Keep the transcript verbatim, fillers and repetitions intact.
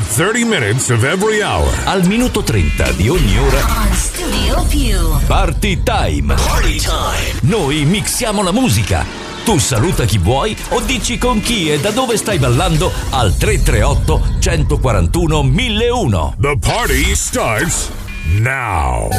thirty minutes of every hour. Al minuto trenta di ogni ora. On Studio Più. Party time. Party time. Noi mixiamo la musica. Tu saluta chi vuoi o dici con chi e da dove stai ballando al tre tre otto, uno quattro uno, mille uno. The party starts now.